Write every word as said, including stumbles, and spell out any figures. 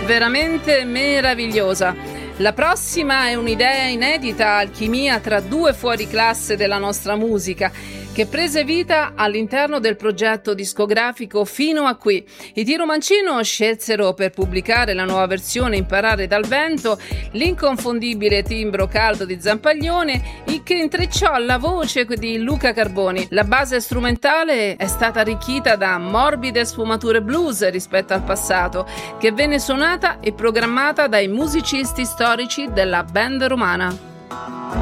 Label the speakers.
Speaker 1: veramente meravigliosa. La prossima è un'idea inedita, alchimia tra due fuoriclasse della nostra musica, che prese vita all'interno del progetto discografico Fino a qui. I Tiro Mancino scelsero per pubblicare la nuova versione Imparare dal vento l'inconfondibile timbro caldo di Zampaglione, che intrecciò la voce di Luca Carboni. La base strumentale è stata arricchita da morbide sfumature blues rispetto al passato, che venne suonata e programmata dai musicisti storici della band romana.